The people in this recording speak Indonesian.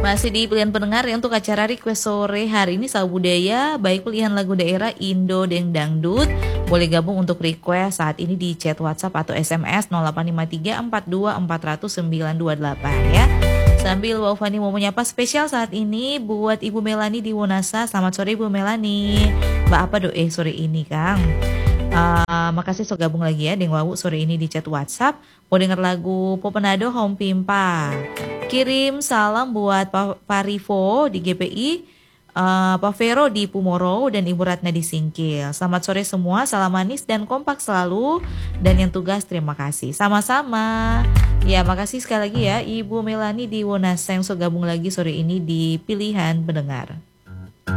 Masih di pilihan pendengar ya untuk acara request sore hari ini Saw Budaya, baik pilihan lagu daerah Indo dan Dangdut. Boleh gabung untuk request saat ini di chat WhatsApp atau SMS 0853 42 400 928 ya. Sambil Wow Fani mau menyapa spesial saat ini buat Ibu Melani di Wonasa. Selamat sore Ibu Melani. Mbak apa sore ini Kang? Makasih so gabung lagi ya dengan Wawu sore ini di chat WhatsApp. Mau denger lagu Popenado Home Pimpa. Kirim salam buat Pak Rivo di GPI, Pak Vero di Pumoro, dan Ibu Ratna di Singkil. Selamat sore semua, salam manis dan kompak selalu. Dan yang tugas terima kasih. Sama-sama. Ya makasih sekali lagi ya Ibu Melani di Wonasa yang so gabung lagi sore ini di pilihan pendengar.